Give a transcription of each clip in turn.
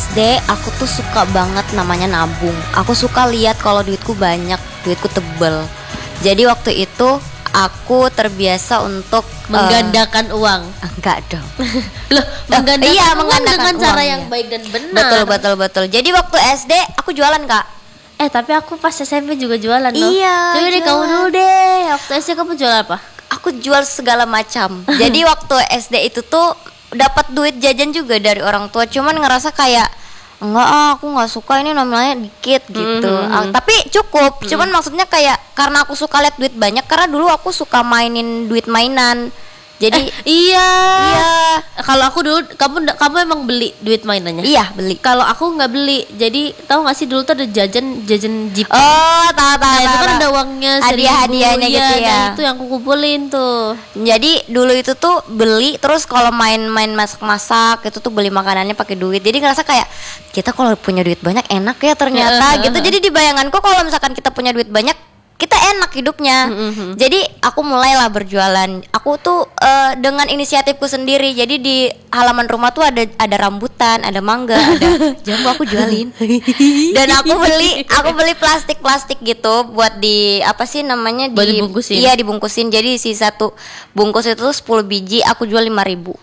SD aku tuh suka banget namanya nabung. Aku suka lihat kalau duitku banyak, duitku tebel. Jadi waktu itu aku terbiasa untuk menggandakan uang. Enggak dong. Loh, menggandakan iya, uang menggandakan dengan uang, cara yang iya. baik dan benar. Betul. Jadi waktu SD aku jualan, Kak. Tapi aku pas SMP juga jualan loh. Iya, Coba deh kamu jualan. dulu deh. Waktu SD kamu jual apa? Aku jual segala macam. Jadi waktu SD itu tuh dapat duit jajan juga dari orang tua. Cuman ngerasa kayak enggak aku nggak suka, ini nominalnya dikit gitu. Tapi cukup. Cuman maksudnya kayak karena aku suka lihat duit banyak, karena dulu aku suka mainin duit mainan. Jadi Iya. iya. Kalau aku dulu, kamu emang beli duit mainannya? Iya, beli. Kalau aku nggak beli. Jadi tahu nggak sih dulu tuh ada jajan Jeep. Oh, tahu. Nah, itu kan ada uangnya 1.000. Hadiah-hadiahnya gitu ya. Nah, itu yang aku kumpulin tuh. Jadi dulu itu tuh beli, terus kalau main-main masak-masak itu tuh beli makanannya pakai duit. Jadi ngerasa kayak kita kalau punya duit banyak enak ya ternyata gitu. Jadi di bayanganku kalau misalkan kita punya duit banyak, kita enak hidupnya. Jadi aku mulailah berjualan. Aku tuh dengan inisiatifku sendiri. Jadi di halaman rumah tuh ada rambutan, ada mangga, ada jambu, aku jualin. Dan aku beli plastik gitu buat di apa sih namanya, Buat dibungkusin. Iya, dibungkusin. Jadi si satu bungkus itu 10 biji, aku jual 5.000.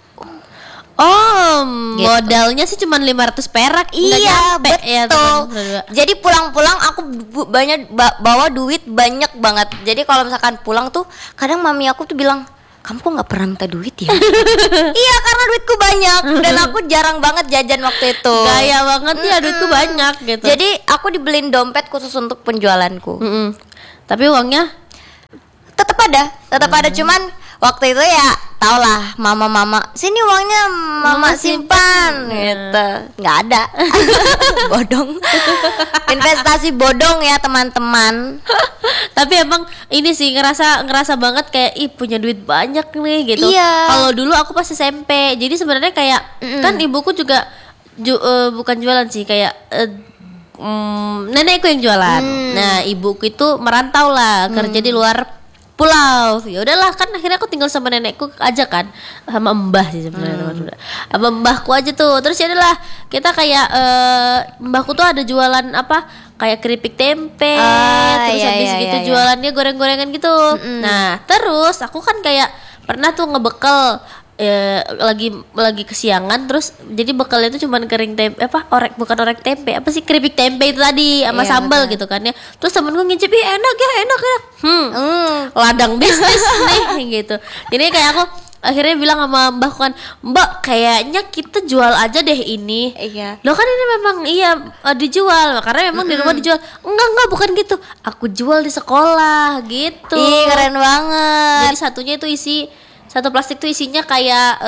Oh, Gitu. modalnya sih cuma 500 perak. Nggak Iya, nyampe ya, betul. teman-teman berdua. Jadi pulang-pulang aku banyak bawa duit banyak banget. Jadi kalau misalkan pulang tuh kadang mami aku tuh bilang, kamu kok nggak pernah minta duit ya? Iya, karena duitku banyak dan aku jarang banget jajan waktu itu. Gaya banget ya, duitku banyak gitu. Jadi aku dibeliin dompet khusus untuk penjualanku. Tapi uangnya Tetap ada, cuman waktu itu ya tau lah, mama sini uangnya mama simpan gitu, nggak ada. Bodong. Investasi bodong ya teman-teman. tapi emang ini sih ngerasa banget kayak punya duit banyak nih gitu. Iya. Kalau dulu aku pas SMP, jadi sebenarnya kayak kan ibuku juga bukan jualan sih, kayak nenekku yang jualan. Nah, ibuku itu merantau lah, kerja di luar pulau. Ya udahlah, kan akhirnya aku tinggal sama nenekku aja kan, sama mbah sih sebenarnya teman-teman. Sama mbahku aja tuh. Terus ya udahlah, kita kayak mbahku tuh ada jualan apa, kayak keripik tempe, terus iya, habis iya, gitu iya. jualannya goreng-gorengan gitu. Nah, terus aku kan kayak pernah tuh ngebekel lagi kesiangan, terus jadi bekalnya itu cuman kering tempe, bukan orek tempe, apa sih, keripik tempe itu tadi sama Iya, sambal betul. gitu kan ya. Terus temenku ngicip, enak ya. Ladang bisnis nih gitu. Jadi kayak aku akhirnya bilang sama mbak kan, Mbak, kayaknya kita jual aja deh ini. Iya. Loh kan ini memang dijual, karena memang di rumah dijual. Enggak, bukan gitu. Aku jual di sekolah gitu. Ih, keren banget. Jadi satu plastik tuh isinya kayak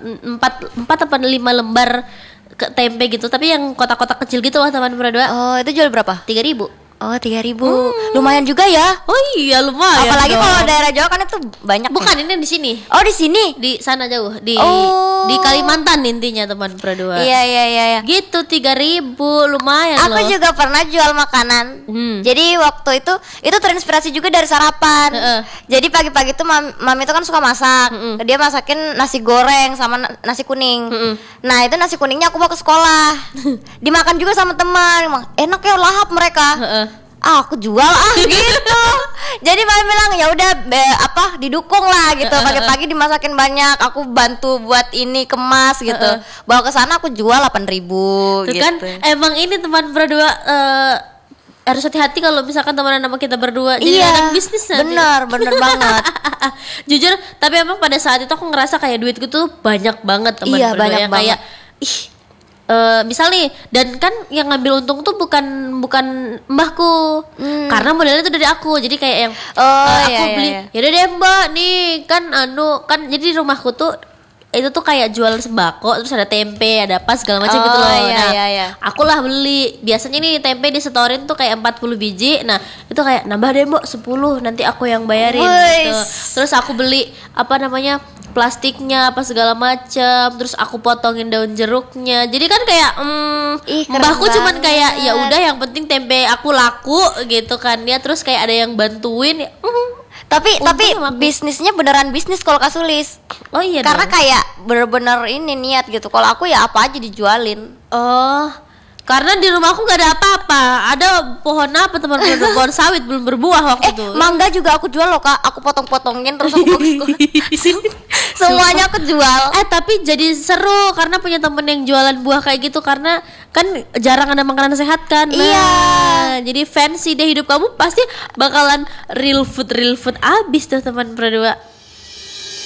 4 apa 5 lembar tempe gitu, tapi yang kotak-kotak kecil gitu lah teman berdua. Oh, itu jual berapa? 3.000. Oh, 3.000. Lumayan juga ya. Oh iya, lumayan. Apalagi dong. kalau daerah Jawa kan itu banyak. Bukan, ini di sini. Oh, di sini. Di sana jauh, di Kalimantan intinya teman berdua. Iya. Gitu 3.000, lumayan Aku loh. juga pernah jual makanan. Jadi waktu itu terinspirasi juga dari sarapan. Jadi pagi-pagi tuh mami itu kan suka masak. Dia masakin nasi goreng sama nasi kuning. Nah, itu nasi kuningnya aku bawa ke sekolah. Dimakan juga sama teman. Enak ya, lahap mereka. Aku jual gitu. Jadi mami bilang ya udah didukung lah gitu. Pagi-pagi dimasakin banyak, aku bantu buat ini kemas gitu. Bawa ke sana aku jual 8.000 Tuh gitu. kan emang ini teman berdua harus hati-hati kalau misalkan temenan sama kita berdua. Jadi ada bisnis nanti. bener banget. Jujur, tapi emang pada saat itu aku ngerasa kayak duitku tuh banyak banget teman Iya, berdua, banyak yang kayak misal nih, dan kan yang ngambil untung tuh bukan mbahku, karena modalnya tuh dari aku. Jadi kayak yang aku beli, yaudah deh mbak nih kan jadi di rumahku tuh itu tuh kayak jual sembako, terus ada tempe, ada apa segala macam gitu loh. Iya. Aku lah beli. Biasanya nih tempe disetorin tuh kayak 40 biji. Nah, itu kayak nambah deh mbak 10, nanti aku yang bayarin gitu. Terus aku beli plastiknya apa segala macam, terus aku potongin daun jeruknya. Jadi kan kayak mbahku cuman kayak ya udah, yang penting tempe aku laku gitu kan ya. Terus kayak ada yang bantuin ya. Tapi bisnisnya beneran bisnis kalau Kak Sulis. Oh iya Karena dong. kayak bener-bener ini niat gitu. Kalau aku ya apa aja dijualin. Oh, Karena di rumahku gak ada apa-apa. Ada pohon apa teman pohon sawit belum berbuah waktu itu. Mangga juga aku jual loh Kak. Aku potong-potongin terus aku semuanya aku jual. Tapi jadi seru karena punya temen yang jualan buah kayak gitu. Karena kan jarang ada makanan sehat kan. Nah, jadi fancy deh hidup kamu, pasti bakalan real food abis tuh teman berdua.